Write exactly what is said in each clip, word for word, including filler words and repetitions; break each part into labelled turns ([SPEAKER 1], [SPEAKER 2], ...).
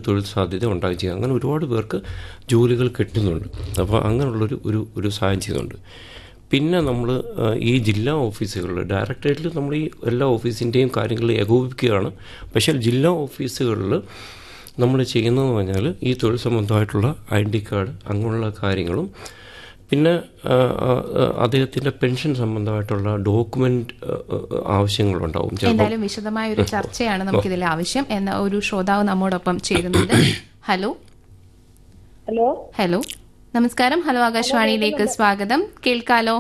[SPEAKER 1] തൊഴിൽ സാധ്യത ഉണ്ടാകുകയും ചെയ്യും. അങ്ങനെ ഒരുപാട് പേർക്ക് ജോലികൾ കിട്ടുന്നുണ്ട്. അപ്പോൾ അങ്ങനെയുള്ളൊരു ഒരു ഒരു സഹായം ചെയ്യുന്നുണ്ട്. പിന്നെ നമ്മൾ ഈ ജില്ലാ ഓഫീസുകളിൽ ഡയറക്ടറേറ്റിൽ നമ്മൾ ഈ എല്ലാ ഓഫീസിൻ്റെയും കാര്യങ്ങൾ ഏകോപിപ്പിക്കുകയാണ്. പക്ഷേ ജില്ലാ ഓഫീസുകളിൽ നമ്മൾ ചെയ്യുന്നതെന്ന് പറഞ്ഞാൽ ഈ തൊഴിൽ സംബന്ധമായിട്ടുള്ള ഐ ഡി കാർഡ് അങ്ങനെയുള്ള കാര്യങ്ങളും പിന്നെ അദ്ദേഹത്തിൻ്റെ പെൻഷൻ സംബന്ധമായിട്ടുള്ള ഡോക്യുമെൻ്റ് ആവശ്യങ്ങളുണ്ടാവും.
[SPEAKER 2] എന്തായാലും വിശദമായ ഒരു ചർച്ചയാണ് നമുക്കിതിൽ ആവശ്യം എന്ന ഒരു ശ്രോതാവ് നമ്മോടൊപ്പം ചേരുന്നുണ്ട്. ഹലോ
[SPEAKER 3] ഹലോ
[SPEAKER 2] ഹലോ നമസ്കാരം. ഹലോ ആകാശവാണിയിലേക്ക് സ്വാഗതം. കേൾക്കാലോ?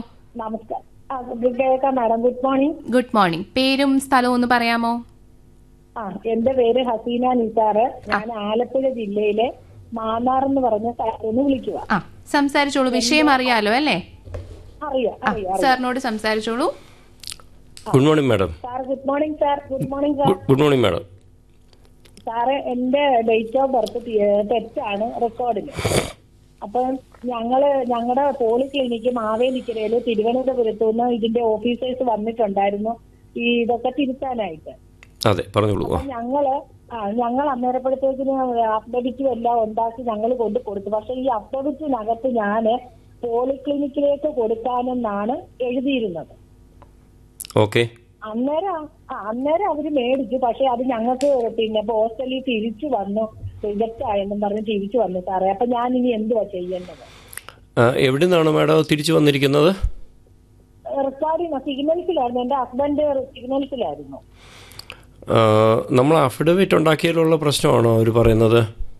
[SPEAKER 3] നമസ്കാരം madam. Good morning.
[SPEAKER 2] Good morning. പേരും സ്ഥലവും ഒന്ന് പറയാമോ?
[SPEAKER 3] ആ എന്റെ പേര് ഹസീന നിസാറ്. ഞാൻ ആലപ്പുഴ ജില്ലയിലെ മാന്നാർ എന്ന് പറഞ്ഞ സ്ഥലത്ത് വിളിക്കുക.
[SPEAKER 2] ആ സംസാരിച്ചോളൂ. വിഷയം അറിയാലോ അല്ലേ?
[SPEAKER 3] അറിയാം അറിയാം.
[SPEAKER 2] സാറിനോട് സംസാരിച്ചോളൂ.
[SPEAKER 1] Good morning madam.
[SPEAKER 3] Sir good morning sir. Good morning sir.
[SPEAKER 1] Good morning madam.
[SPEAKER 3] Sir എന്റെ ഡേറ്റ് ഓഫ് ബർത്ത് തെറ്റാണ് റെക്കോർഡില്. അപ്പൊ ഞങ്ങള് ഞങ്ങളുടെ പോളി ക്ലിനിക്ക് മാവേലിക്കരയില് തിരുവനന്തപുരത്തു നിന്ന് ഇതിന്റെ ഓഫീസേഴ്സ് വന്നിട്ടുണ്ടായിരുന്നു ഈ ഇതൊക്കെ തിരുത്താനായിട്ട്.
[SPEAKER 1] അതെ പറഞ്ഞോളൂ.
[SPEAKER 3] ഞങ്ങള് ആ ഞങ്ങൾ അന്നേരപ്പോഴത്തേക്കിന് അഫ്ഡവിറ്റും എല്ലാം ഉണ്ടാക്കി ഞങ്ങൾ കൊണ്ട് കൊടുത്തു. പക്ഷെ ഈ അഫ്ഡവിറ്റിനകത്ത് ഞാന് പോളിക്ലിനിക്കിലേക്ക് കൊടുക്കാനെന്നാണ് എഴുതിയിരുന്നത്.
[SPEAKER 1] ഓക്കെ.
[SPEAKER 3] അന്നേരം അന്നേരം അവര് മേടിച്ചു. പക്ഷെ അത് ഞങ്ങൾക്ക് പിന്നെ പോസ്റ്റലിൽ തിരിച്ചു വന്നു. റിജക്റ്റ് ആയെന്നും പറഞ്ഞ് തിരിച്ചു വന്നു സാറേ. അപ്പൊ ഞാൻ ഇനി എന്തുവാ ചെയ്യേണ്ടത്?
[SPEAKER 1] എവിടെ നിന്നാണ് മാഡം തിരിച്ചു വന്നിരിക്കുന്നത്?
[SPEAKER 3] റെക്കോർഡിങ് സിഗ്നൽസിലായിരുന്നു. എന്റെ ഹസ്ബൻഡ് സിഗ്നൽസിലായിരുന്നു.
[SPEAKER 1] നമ്മൾ അഫിഡവിറ്റ് ഉണ്ടാക്കിയതിലുള്ള പ്രശ്നമാണോ അവർ പറയുന്നത്?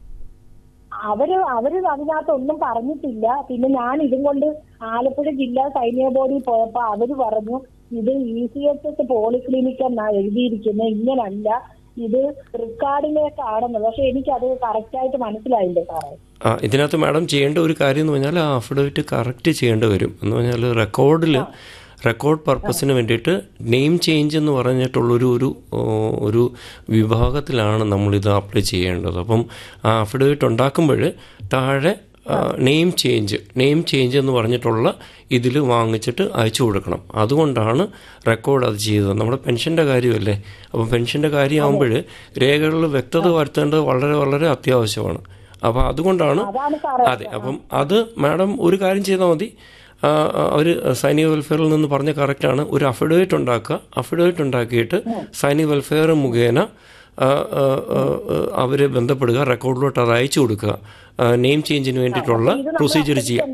[SPEAKER 3] അവര് അവര് അതിനകത്ത് ഒന്നും പറഞ്ഞിട്ടില്ല. പിന്നെ ഞാൻ ഇതും കൊണ്ട് ആലപ്പുഴ ജില്ലാ സൈനിക ബോർഡിൽ പോയപ്പോ അവര് പറഞ്ഞു ഇത് E C H S polyclinic എന്നാ എഴുതിയിരിക്കുന്നത്, ഇങ്ങനല്ല, ഇത് റിക്കാർഡിലേക്കാണെന്ന്. പക്ഷെ എനിക്കത് കറക്റ്റായിട്ട് മനസ്സിലായില്ല സാറേ.
[SPEAKER 1] ആ ഇതിനകത്ത് മാഡം ചെയ്യേണ്ട ഒരു കാര്യം എന്ന് പറഞ്ഞാൽ ആ അഫിഡവിറ്റ് കറക്റ്റ് ചെയ്യേണ്ടി വരും. എന്ന് പറഞ്ഞാൽ റെക്കോർഡിൽ റെക്കോർഡ് പർപ്പസിന് വേണ്ടിയിട്ട് നെയിം ചേഞ്ച് എന്ന് പറഞ്ഞിട്ടുള്ളൊരു ഒരു ഒരു വിഭാഗത്തിലാണ് നമ്മളിത് അപ്ലൈ ചെയ്യേണ്ടത്. അപ്പം ആ അഫിഡവിറ്റ് ഉണ്ടാക്കുമ്പോൾ താഴെ നെയിം ചേഞ്ച് നെയിം ചേഞ്ച് എന്ന് പറഞ്ഞിട്ടുള്ള ഇതിൽ വാങ്ങിച്ചിട്ട് അയച്ചു കൊടുക്കണം. അതുകൊണ്ടാണ് റെക്കോർഡ് അത് ചെയ്തത്. നമ്മുടെ പെൻഷൻ്റെ കാര്യമല്ലേ. അപ്പം പെൻഷൻ്റെ കാര്യമാകുമ്പോൾ രേഖകളിൽ വ്യക്തത വരുത്തേണ്ടത് വളരെ വളരെ അത്യാവശ്യമാണ്. അപ്പോൾ അതുകൊണ്ടാണ്. അതെ. അപ്പം അത് മാഡം ഒരു കാര്യം ചെയ്താൽ മതി. അവർ സൈനിക വെൽഫെയറിൽ നിന്ന് പറഞ്ഞ കറക്റ്റാണ്. ഒരു അഫിഡവിറ്റ് ഉണ്ടാക്കുക. അഫിഡവിറ്റ് ഉണ്ടാക്കിയിട്ട് സൈനിക വെൽഫെയർ മുഖേന അവരെ ബന്ധപ്പെടുക, റെക്കോർഡിലോട്ട് അത് അയച്ചു കൊടുക്കുക. നെയിം ചേഞ്ചിന് വേണ്ടിയിട്ടുള്ള പ്രൊസീജിയർ ചെയ്യാം.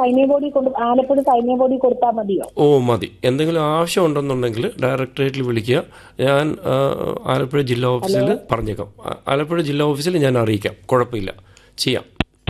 [SPEAKER 1] ഓ മതി. എന്തെങ്കിലും ആവശ്യം ഉണ്ടെന്നുണ്ടെങ്കിൽ ഡയറക്ടറേറ്റിൽ വിളിക്കുക. ഞാൻ ആലപ്പുഴ ജില്ലാ ഓഫീസിൽ പറഞ്ഞേക്കാം. ആലപ്പുഴ ജില്ലാ ഓഫീസിൽ ഞാൻ അറിയിക്കാം. കുഴപ്പമില്ല, ചെയ്യാം.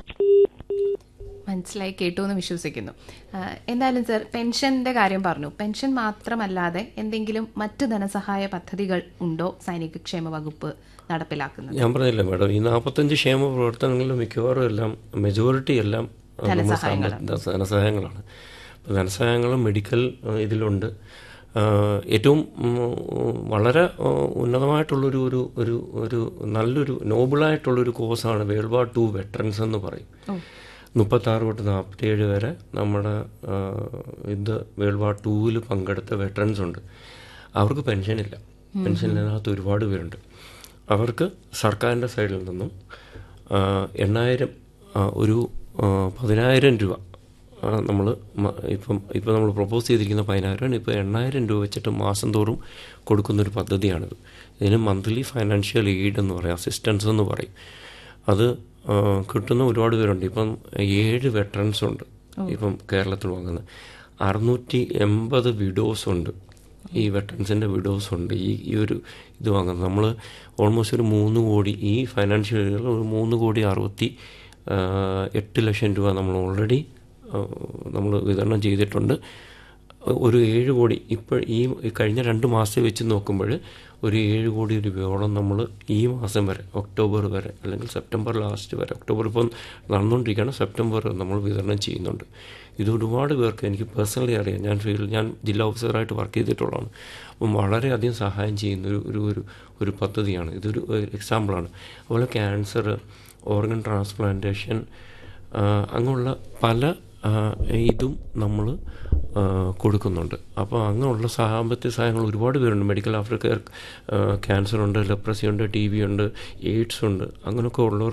[SPEAKER 2] മനസ്സിലായി, കേട്ടു എന്ന് വിശ്വസിക്കുന്നു. എന്തായാലും സർ പെൻഷന്റെ കാര്യം പറഞ്ഞു. പെൻഷൻ മാത്രമല്ലാതെ എന്തെങ്കിലും മറ്റ് ധനസഹായ പദ്ധതികൾ ഉണ്ടോ സൈനിക ക്ഷേമ വകുപ്പ് നടപ്പിലാക്കുന്നത്?
[SPEAKER 1] ഞാൻ പറഞ്ഞില്ല മാഡം, ഈ നാൽപ്പത്തഞ്ച് ക്ഷേമ പ്രവർത്തനങ്ങളിലും മിക്കവാറും എല്ലാം മെജോറിറ്റി എല്ലാം ധനസഹായങ്ങളാണ്. അപ്പോൾ ധനസഹായങ്ങളും മെഡിക്കൽ ഇതിലുണ്ട്. ഏറ്റവും വളരെ ഉന്നതമായിട്ടുള്ളൊരു ഒരു ഒരു ഒരു നല്ലൊരു നോബിളായിട്ടുള്ളൊരു കോഴ്സാണ് വേൾഡ് വാർ ടു വെറ്ററൻസ് എന്ന് പറയും. മുപ്പത്താറ് തൊട്ട് നാൽപ്പത്തേഴ് വരെ നമ്മുടെ ഇത് വേൾഡ് വാർ ടൂവിൽ പങ്കെടുത്ത വെറ്ററൻസ് ഉണ്ട്. അവർക്ക് പെൻഷനില്ല. പെൻഷനില്ലാത്ത ഒരുപാട് പേരുണ്ട്. അവർക്ക് സർക്കാരിൻ്റെ സൈഡിൽ നിന്നും എണ്ണായിരം ഒരു പതിനായിരം രൂപ നമ്മൾ ഇപ്പം ഇപ്പം നമ്മൾ പ്രപ്പോസ് ചെയ്തിരിക്കുന്ന പതിനായിരം ഇപ്പോൾ എണ്ണായിരം രൂപ വെച്ചിട്ട് മാസം തോറും കൊടുക്കുന്നൊരു പദ്ധതിയാണിത്. ഇതിന് മന്ത്ലി ഫൈനാൻഷ്യൽ എയ്ഡ് എന്ന് പറയും, അസിസ്റ്റൻസ് എന്ന് പറയും. അത് കിട്ടുന്ന ഒരുപാട് പേരുണ്ട്. ഇപ്പം ഏഴ് വെറ്ററൻസ് ഉണ്ട് ഇപ്പം കേരളത്തിൽ വാങ്ങുന്നത്. അറുന്നൂറ്റി എൺപത് വിഡോസ് ഉണ്ട്. ഈ വെറ്ററൻസിൻ്റെ വിഡോസ് ഉണ്ട് ഈ ഈ ഒരു ഇത് വാങ്ങുന്നത്. നമ്മൾ ഓൾമോസ്റ്റ് ഒരു മൂന്ന് കോടി ഈ ഫൈനാൻഷ്യൽ ഇയറിൽ ഒരു മൂന്ന് കോടി അറുപത്തി എട്ട് ലക്ഷം രൂപ നമ്മൾ ഓൾറെഡി നമ്മൾ വിതരണം ചെയ്തിട്ടുണ്ട്. ഒരു ഏഴ് കോടി ഇപ്പോൾ ഈ കഴിഞ്ഞ രണ്ട് മാസം വെച്ച് നോക്കുമ്പോൾ ഒരു ഏഴ് കോടി രൂപയോളം നമ്മൾ ഈ മാസം വരെ ഒക്ടോബർ വരെ അല്ലെങ്കിൽ സെപ്റ്റംബർ ലാസ്റ്റ് വരെ, ഒക്ടോബർ ഇപ്പം നടന്നുകൊണ്ടിരിക്കുകയാണ്, സെപ്റ്റംബർ നമ്മൾ വിതരണം ചെയ്യുന്നുണ്ട്. ഇത് ഒരുപാട് പേർക്ക് എനിക്ക് പേഴ്സണലി അറിയാം. ഞാൻ ഫീൽഡ് ഞാൻ ജില്ലാ ഓഫീസറായിട്ട് വർക്ക് ചെയ്തിട്ടുള്ളതാണ്. അപ്പം വളരെയധികം സഹായം ചെയ്യുന്ന ഒരു ഒരു ഒരു ഒരു പദ്ധതിയാണ്. ഇതൊരു എക്സാമ്പിളാണ്. അതുപോലെ ക്യാൻസർ, ഓർഗൻ ട്രാൻസ്പ്ലാന്റേഷൻ, അങ്ങനെയുള്ള പല ഇതും നമ്മൾ കൊടുക്കുന്നുണ്ട്. അപ്പോൾ അങ്ങനെയുള്ള സാമ്പത്തിക സഹായങ്ങൾ ഒരുപാട് പേരുണ്ട്. മെഡിക്കൽ ആഫ്റ്റർ കെയർ, ക്യാൻസർ ഉണ്ട്, ലെപ്രസി ഉണ്ട്, ടി ബി ഉണ്ട്, എയ്ഡ്സ് ഉണ്ട്. അങ്ങനെയൊക്കെ ഉള്ളവർക്ക്